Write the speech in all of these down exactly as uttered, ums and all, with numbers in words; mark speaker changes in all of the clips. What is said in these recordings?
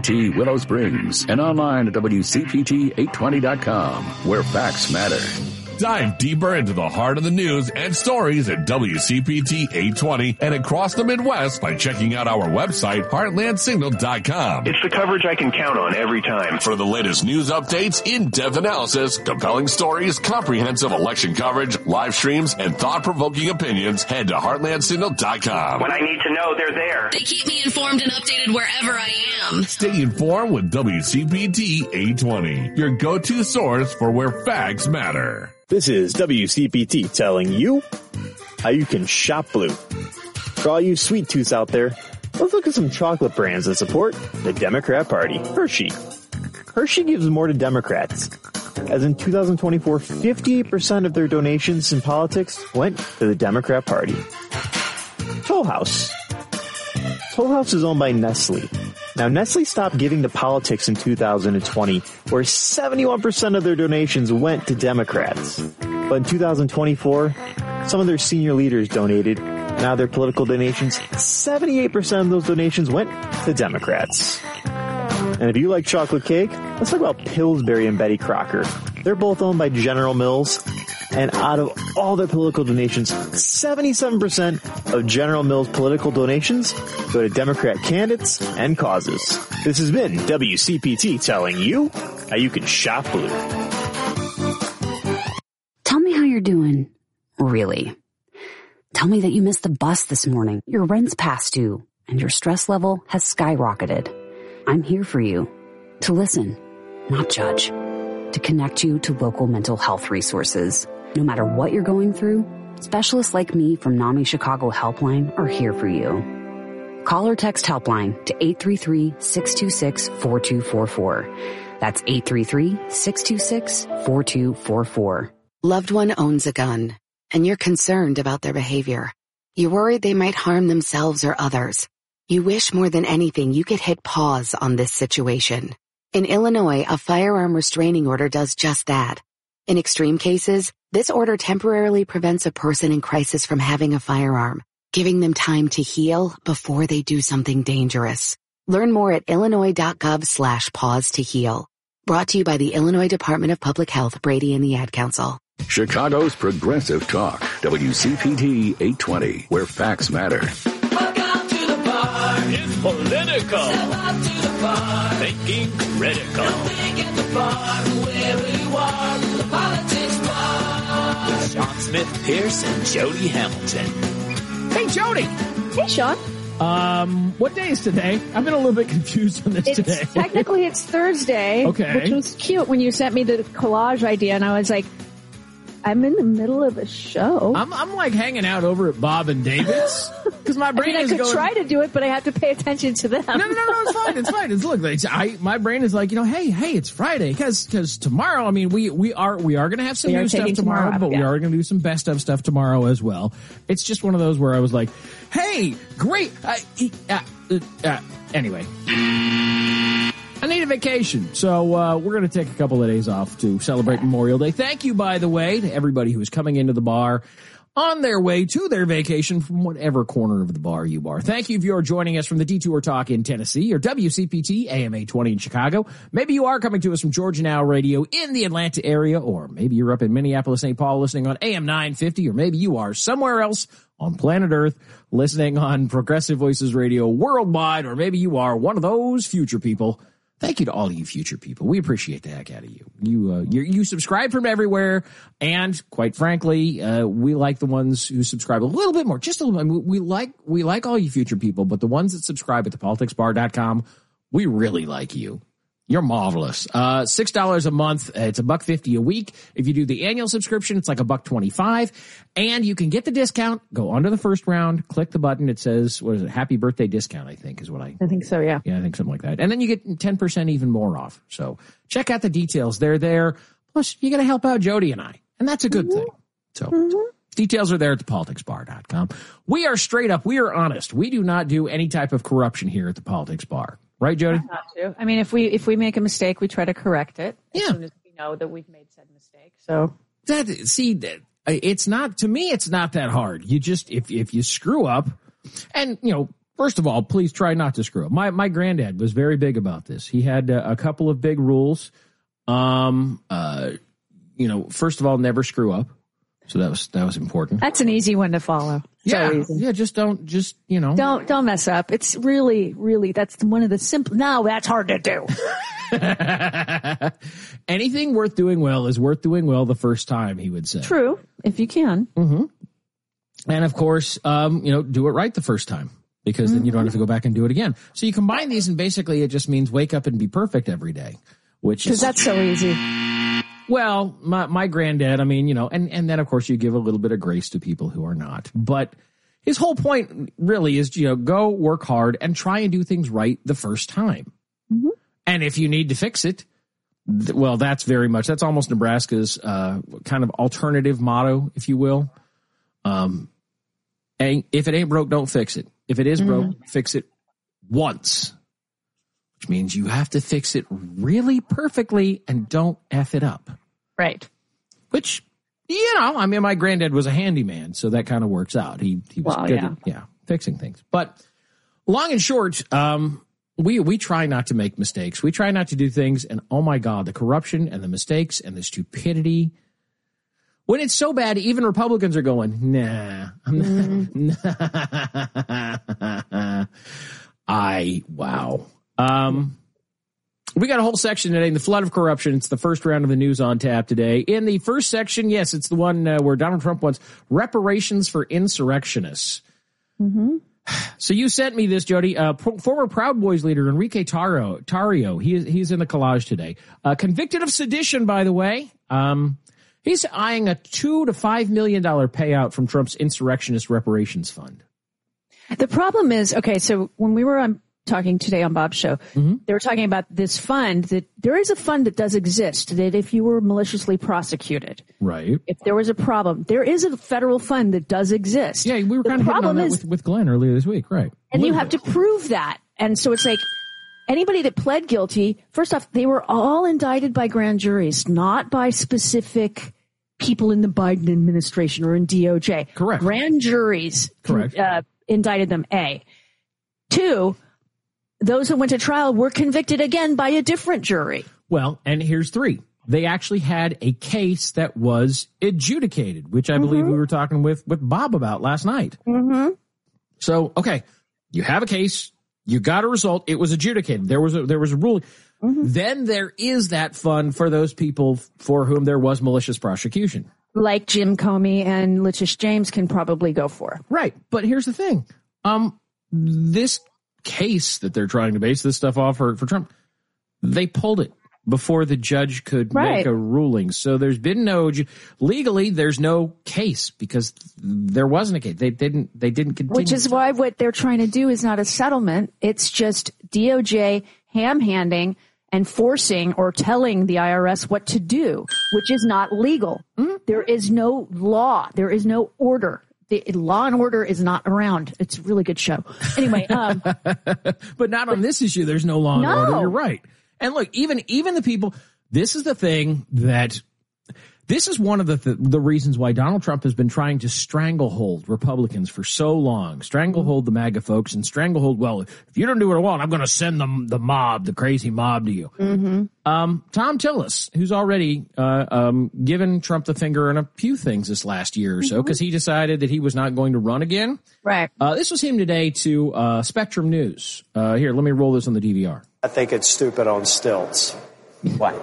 Speaker 1: T Willow Springs and online at W C P T eight twenty dot com, where facts matter.
Speaker 2: Dive deeper into the heart of the news and stories at W C P T eight twenty and across the Midwest by checking out our website, heartland signal dot com.
Speaker 3: It's the coverage I can count on every time.
Speaker 2: For the latest news updates, in-depth analysis, compelling stories, comprehensive election coverage, live streams, and thought-provoking opinions, head to heartland signal dot com.
Speaker 3: When I need to know, they're there.
Speaker 4: They keep me informed and updated wherever I am.
Speaker 2: Stay informed with W C P T eight twenty, your go-to source for where facts matter.
Speaker 5: This is W C P T telling you how you can shop blue. For all you sweet tooths out there, let's look at some chocolate brands that support the Democrat Party. Hershey. Hershey gives more to Democrats, as in two thousand twenty-four, fifty-eight percent of their donations in politics went to the Democrat Party. Toll House. Toll House is owned by Nestle. Now, Nestle stopped giving to politics in two thousand twenty, where seventy-one percent of their donations went to Democrats. But in two thousand twenty-four, some of their senior leaders donated. Now their political donations, seventy-eight percent of those donations went to Democrats. And if you like chocolate cake, let's talk about Pillsbury and Betty Crocker. They're both owned by General Mills. And out of all their political donations, seventy-seven percent of General Mills' political donations go to Democrat candidates and causes. This has been W C P T telling you how you can shop blue.
Speaker 6: Tell me how you're doing. Really. Tell me that you missed the bus this morning, your rent's past due, and your stress level has skyrocketed. I'm here for you. To listen, not judge. To connect you to local mental health resources. No matter what you're going through, specialists like me from NAMI Chicago Helpline are here for you. Call or text Helpline to eight three three, six two six, four two four four. That's eight three three, six two six, four two four four.
Speaker 7: Loved one owns a gun, and you're concerned about their behavior. You're worried they might harm themselves or others. You wish more than anything you could hit pause on this situation. In Illinois, a firearm restraining order does just that. In extreme cases, this order temporarily prevents a person in crisis from having a firearm, giving them time to heal before they do something dangerous. Learn more at illinois.gov slash pause to heal. Brought to you by the Illinois Department of Public Health, Brady and the Ad Council.
Speaker 1: Chicago's Progressive Talk, W C P T eight twenty, where facts matter.
Speaker 8: Welcome to the bar. It's political. Step up to the bar. Thinking critical. You'll think at the bar, wherever you are, the politics bar. With Sean Smith Pierce and Jody Hamilton.
Speaker 9: Hey, Jody.
Speaker 10: Hey, Sean.
Speaker 9: Um, what day is today? I've been a little bit confused on this
Speaker 10: it's,
Speaker 9: today.
Speaker 10: Technically, it's Thursday.
Speaker 9: Okay.
Speaker 10: Which was cute when you sent me the collage idea, and I was like, I'm in the middle of a show.
Speaker 9: I'm, I'm like hanging out over at Bob and David's because my brain
Speaker 10: I mean,
Speaker 9: is
Speaker 10: I could
Speaker 9: going.
Speaker 10: try to do it, but I have to pay attention to them.
Speaker 9: No, no, no, no, it's fine. It's fine. It's look, it's, I, my brain is like, you know, hey, hey, it's Friday because because tomorrow. I mean, we we are we are going to have some
Speaker 10: we
Speaker 9: new stuff tomorrow,
Speaker 10: tomorrow
Speaker 9: but
Speaker 10: yeah.
Speaker 9: we are going to do some best of stuff tomorrow as well. It's just one of those where I was like, hey, great. Uh, uh, uh, uh, anyway. I need a vacation, so uh, we're going to take a couple of days off to celebrate Memorial Day. Thank you, by the way, to everybody who is coming into the bar on their way to their vacation from whatever corner of the bar you are. Thank you if you're joining us from the Detour Talk in Tennessee or W C P T A M eight twenty in Chicago. Maybe you are coming to us from Georgia Now Radio in the Atlanta area, or maybe you're up in Minneapolis, Saint Paul listening on A M nine fifty, or maybe you are somewhere else on planet Earth listening on Progressive Voices Radio worldwide, or maybe you are one of those future people. Thank you to all you future people. We appreciate the heck out of you. You, uh, you, you subscribe from everywhere. And quite frankly, uh, we like the ones who subscribe a little bit more, just a little bit. We like, we like all you future people, but the ones that subscribe at the politics bar dot com, we really like you. You're marvelous. Uh, six dollars a month. It's a buck fifty a week. If you do the annual subscription, it's like a buck twenty-five. And you can get the discount. Go on to the first round, click the button. It says, what is it? Happy birthday discount, I think is what I.
Speaker 10: I think so, yeah.
Speaker 9: Yeah, I think something like that. And then you get ten percent even more off. So check out the details. They're there. Plus, you got to help out Jody and I. And that's a good mm-hmm. thing. So mm-hmm. details are there at the politics bar dot com. We are straight up. We are honest. We do not do any type of corruption here at the Politics Bar. Right, Jody?
Speaker 10: Not to. I mean, if we if we make a mistake, we try to correct it as
Speaker 9: yeah.
Speaker 10: soon as we know that we've made said mistake. So
Speaker 9: that see, it's not to me. It's not that hard. You just if if you screw up, and you know, First of all, please try not to screw up. My my granddad was very big about this. He had uh, a couple of big rules. Um, uh, you know, first of all, never screw up. So that was that was important.
Speaker 10: That's an easy one to follow.
Speaker 9: Yeah,
Speaker 10: so easy.
Speaker 9: yeah. Just don't, just you know,
Speaker 10: don't don't mess up. It's really, really that's one of the simple. No, that's hard to do.
Speaker 9: Anything worth doing well is worth doing well the first time. He would say.
Speaker 10: True, if you can.
Speaker 9: Mm-hmm. And of course, um, you know, do it right the first time. Because mm-hmm. then you don't have to go back and do it again. So you combine these, and basically it just means wake up and be perfect every day. Which
Speaker 10: because that's so easy.
Speaker 9: Well, my my granddad, I mean, you know, and, and then of course you give a little bit of grace to people who are not. But his whole point really is, you know, go work hard and try and do things right the first time. Mm-hmm. And if you need to fix it, th- well, that's very much, that's almost Nebraska's uh, kind of alternative motto, if you will. Um, and if it ain't broke, don't fix it. If it is broke, mm-hmm. fix it once, which means you have to fix it really perfectly and don't F it up.
Speaker 10: Right.
Speaker 9: Which, you know, I mean, my granddad was a handyman, so that kind of works out. He he was
Speaker 10: well,
Speaker 9: good
Speaker 10: yeah.
Speaker 9: at yeah, fixing things. But long and short, um, we we try not to make mistakes. We try not to do things, and oh my God, the corruption and the mistakes and the stupidity. When it's so bad, even Republicans are going, nah. I'm not. I, wow. Um, we got a whole section today in the flood of corruption. It's the first round of the news on tap today. In the first section, yes, it's the one uh, where Donald Trump wants reparations for insurrectionists. Mm-hmm. So you sent me this, Jody. Uh, p- former Proud Boys leader Enrique Tarrio, Tarrio he is, he's in the collage today. Uh, convicted of sedition, by the way. Um, He's eyeing a two to five million dollar payout from Trump's insurrectionist reparations fund.
Speaker 10: The problem is, okay, so when we were on talking today on Bob's show, mm-hmm. they were talking about this fund, that there is a fund that does exist, that if you were maliciously prosecuted,
Speaker 9: right?
Speaker 10: If there was a problem, there is a federal fund that does exist.
Speaker 9: Yeah, we were
Speaker 10: the
Speaker 9: kind of hitting on that
Speaker 10: is,
Speaker 9: with, with Glenn earlier this week, right?
Speaker 10: And you have to prove that. And so it's like, anybody that pled guilty, first off, they were all indicted by grand juries, not by specific people in the Biden administration or in D O J.
Speaker 9: Correct.
Speaker 10: Grand juries
Speaker 9: Correct.
Speaker 10: Uh, indicted them, A. Two, those who went to trial were convicted again by a different jury.
Speaker 9: Well, and here's three. They actually had a case that was adjudicated, which I mm-hmm. believe we were talking with, with Bob about last night.
Speaker 10: Mm-hmm.
Speaker 9: So, okay, you have a case. You got a result. It was adjudicated. There was a, there was a ruling. Mm-hmm. Then there is that fund for those people for whom there was malicious prosecution.
Speaker 10: Like Jim Comey and Letitia James can probably go for.
Speaker 9: Right. But here's the thing. Um, this case that they're trying to base this stuff off for, for Trump, they pulled it before the judge could
Speaker 10: right.
Speaker 9: make a ruling. So there's been no, legally, there's no case because there wasn't a case. They didn't, they didn't continue.
Speaker 10: Which is why what they're trying to do is not a settlement. It's just D O J ham-handing and forcing or telling the I R S what to do, which is not legal. Mm-hmm. There is no law. There is no order. The Law and Order is not around. It's a really good show. Anyway. Um,
Speaker 9: but not on this issue. There's no law and
Speaker 10: no.
Speaker 9: order. You're right. And look, even even the people, this is the thing that, this is one of the th- the reasons why Donald Trump has been trying to stranglehold Republicans for so long, stranglehold the MAGA folks, and stranglehold, well, if you don't do what I want, I'm going to send them the mob, the crazy mob to you.
Speaker 10: Mm-hmm.
Speaker 9: Um, Tom Tillis, who's already uh, um, given Trump the finger on a few things this last year or so, because mm-hmm. he decided that he was not going to run again.
Speaker 10: Right.
Speaker 9: Uh, this was him today to uh, Spectrum News. Uh, here, let me roll this on the D V R.
Speaker 11: I think it's stupid on stilts. Why?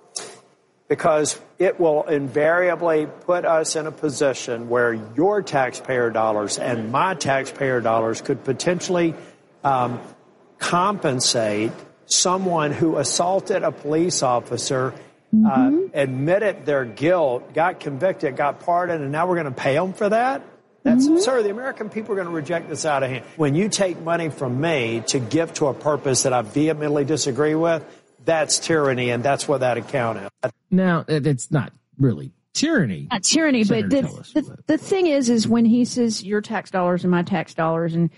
Speaker 11: Because it will invariably put us in a position where your taxpayer dollars and my taxpayer dollars could potentially um, compensate someone who assaulted a police officer, mm-hmm. uh, admitted their guilt, got convicted, got pardoned, and now we're going to pay them for that? That's mm-hmm. absurd. The American people are going to reject this out of hand. When you take money from me to give to a purpose that I vehemently disagree with, that's tyranny, and that's what that account is.
Speaker 9: Now, it's not really tyranny.
Speaker 10: Not tyranny,
Speaker 9: Senator
Speaker 10: but the,
Speaker 9: Tillis,
Speaker 10: the,
Speaker 9: but
Speaker 10: the thing is, is when he says your tax dollars and my tax dollars, and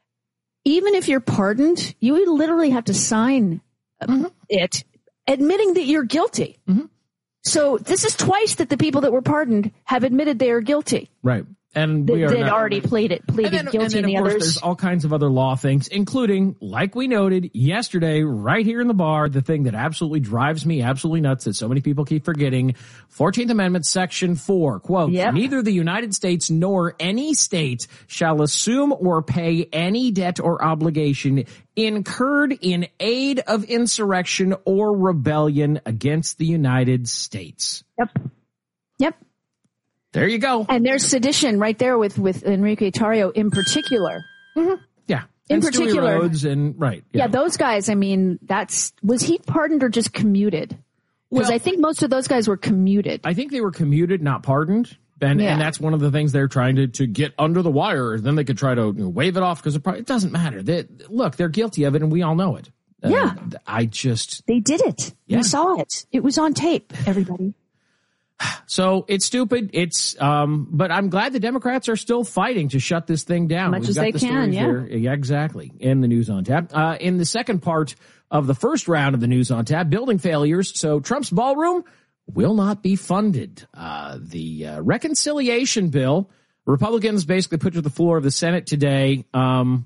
Speaker 10: even if you're pardoned, you would literally have to sign mm-hmm. it, admitting that you're guilty.
Speaker 9: Mm-hmm.
Speaker 10: So this is twice that the people that were pardoned have admitted they are guilty.
Speaker 9: Right. And
Speaker 10: that,
Speaker 9: we are
Speaker 10: that
Speaker 9: not,
Speaker 10: already played it, pleaded
Speaker 9: and then,
Speaker 10: guilty.
Speaker 9: and then,
Speaker 10: and the
Speaker 9: of course,
Speaker 10: others.
Speaker 9: there's all kinds of other law things, including, like we noted yesterday, right here in the bar, the thing that absolutely drives me absolutely nuts that so many people keep forgetting. fourteenth Amendment, Section four, quote,
Speaker 10: Yep.
Speaker 9: neither the United States nor any state shall assume or pay any debt or obligation incurred in aid of insurrection or rebellion against the United States.
Speaker 10: Yep. Yep.
Speaker 9: There you go.
Speaker 10: And there's sedition right there with, with Enrique Tarrio in particular.
Speaker 9: Mm-hmm. Yeah.
Speaker 10: In
Speaker 9: and Stewie
Speaker 10: particular.
Speaker 9: Rhodes and, right.
Speaker 10: Yeah. those guys, I mean, that's, was he pardoned or just commuted? Because
Speaker 9: Well-
Speaker 10: I think most of those guys were commuted.
Speaker 9: I think they were commuted, not pardoned. And,
Speaker 10: Yeah.
Speaker 9: and that's one of the things they're trying to, to get under the wire. Then they could try to you know, wave it off because it, probably, it doesn't matter. They, look, they're guilty of it, and we all know it. Uh,
Speaker 10: Yeah.
Speaker 9: I just...
Speaker 10: They did it.
Speaker 9: Yeah.
Speaker 10: We saw it. It was on tape, everybody.
Speaker 9: So it's stupid. It's, um, but I'm glad the Democrats are still fighting to shut this thing down.
Speaker 10: Much
Speaker 9: We've
Speaker 10: as
Speaker 9: got
Speaker 10: they
Speaker 9: the
Speaker 10: can,
Speaker 9: stories
Speaker 10: yeah.
Speaker 9: there. Yeah, exactly. In the News on Tap. Uh, in the second part of the first round of the News on Tap, building failures. So Trump's ballroom will not be funded. Uh, the uh, reconciliation bill, Republicans basically put to the floor of the Senate today. Um,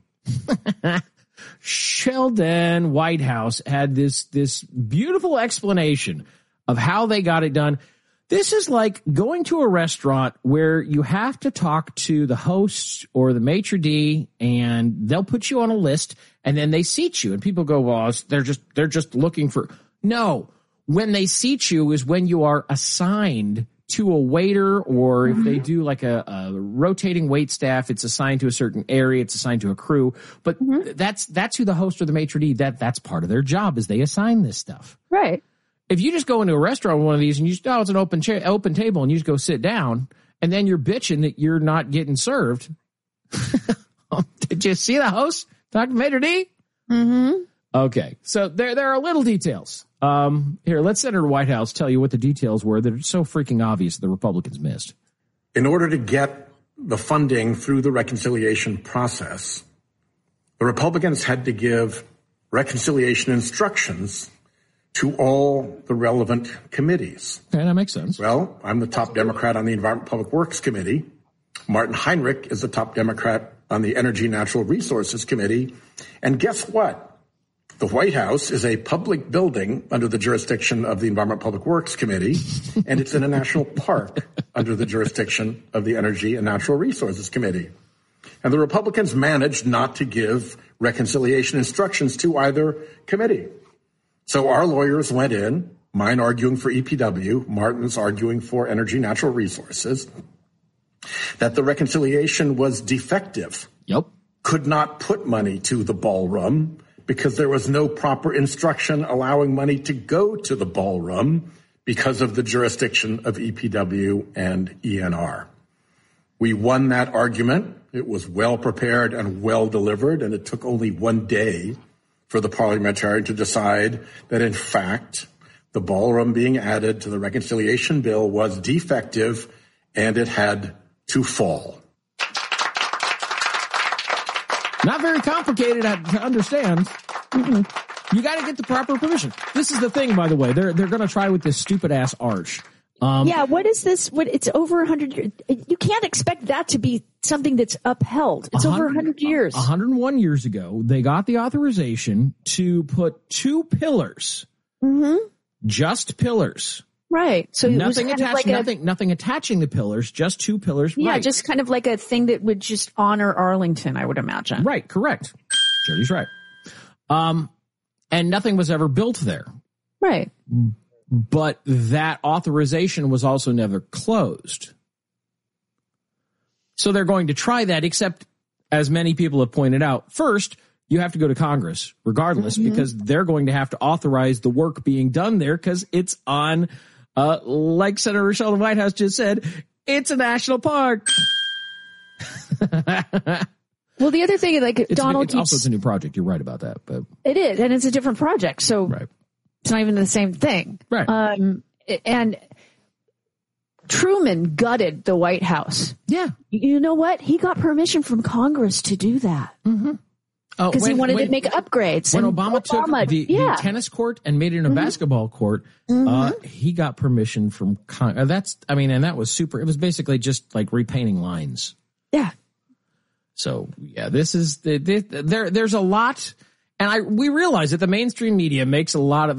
Speaker 9: Sheldon Whitehouse had this, this beautiful explanation of how they got it done. This is like going to a restaurant where you have to talk to the host or the maitre d' and they'll put you on a list and then they seat you and people go, well, they're just, they're just looking for, no, when they seat you is when you are assigned to a waiter, or if they do like a, a rotating wait staff, it's assigned to a certain area, it's assigned to a crew, but that's, that's who the host or the maitre d', that, that's part of their job is they assign this stuff.
Speaker 10: Right.
Speaker 9: If you just go into a restaurant with one of these and you just, oh, it's an open chair, open table and you just go sit down and then you're bitching that you're not getting served. Did you see the host talk to maitre d'?
Speaker 10: Mm-hmm.
Speaker 9: Okay. So there, there are little details. Um, here, let Senator Whitehouse tell you what the details were that are so freaking obvious the Republicans missed.
Speaker 12: In order to get the funding through the reconciliation process, the Republicans had to give reconciliation instructions to all the relevant committees.
Speaker 9: Okay, that makes sense.
Speaker 12: Well, I'm the top Democrat on the Environment Public Works Committee. Martin Heinrich is the top Democrat on the Energy Natural Resources Committee. And guess what? The White House is a public building under the jurisdiction of the Environment Public Works Committee, and it's in a national park under the jurisdiction of the Energy and Natural Resources Committee. And the Republicans managed not to give reconciliation instructions to either committee. So our lawyers went in, mine arguing for E P W, Martin's arguing for Energy Natural Resources, that the reconciliation was defective.
Speaker 9: Yep.
Speaker 12: Could not put money to the ballroom because there was no proper instruction allowing money to go to the ballroom because of the jurisdiction of E P W and E N R. We won that argument. It was well prepared and well delivered, and it took only one day for the parliamentarian to decide that, in fact, the ballroom being added to the reconciliation bill was defective and it had to fall.
Speaker 9: Not very complicated to understand. Mm-mm. You got to get the proper permission. This is the thing, by the way. They're they're going to try with this stupid ass arch. Um,
Speaker 10: yeah, what is this? What it's over a hundred years. You can't expect that to be something that's upheld. It's over a hundred years.
Speaker 9: one hundred one years ago, they got the authorization to put two pillars,
Speaker 10: mm-hmm.
Speaker 9: just pillars.
Speaker 10: Right. So
Speaker 9: nothing
Speaker 10: it was kind
Speaker 9: attached,
Speaker 10: of like
Speaker 9: nothing,
Speaker 10: a,
Speaker 9: nothing attaching the pillars, just two pillars.
Speaker 10: Yeah,
Speaker 9: right.
Speaker 10: just kind of like a thing that would just honor Arlington, I would imagine.
Speaker 9: Right. Correct. Jody's right. Um, and nothing was ever built there.
Speaker 10: Right.
Speaker 9: But that authorization was also never closed. So they're going to try that, except, as many people have pointed out, first, you have to go to Congress regardless, mm-hmm. because they're going to have to authorize the work being done there because it's on, uh, like Senator Sheldon Whitehouse just said, it's a national park.
Speaker 10: Well, the other thing, like
Speaker 9: it's
Speaker 10: Donald
Speaker 9: a, it's
Speaker 10: keeps,
Speaker 9: also it's a new project. You're right about that, but
Speaker 10: it is, and it's a different project, so
Speaker 9: right.
Speaker 10: It's not even the same thing.
Speaker 9: Right.
Speaker 10: Um, and Truman gutted the White House.
Speaker 9: Yeah.
Speaker 10: You know what? He got permission from Congress to do that.
Speaker 9: Mm-hmm.
Speaker 10: Because
Speaker 9: uh,
Speaker 10: he wanted
Speaker 9: when,
Speaker 10: to make upgrades.
Speaker 9: When
Speaker 10: and
Speaker 9: Obama,
Speaker 10: Obama
Speaker 9: took the,
Speaker 10: yeah.
Speaker 9: the tennis court and made it in a
Speaker 10: mm-hmm.
Speaker 9: basketball court,
Speaker 10: mm-hmm.
Speaker 9: uh, he got permission from Con- uh, that's. I mean, and that was super. It was basically just like repainting lines.
Speaker 10: Yeah.
Speaker 9: So yeah, this is the, the, there. There's a lot, and I we realize that the mainstream media makes a lot of.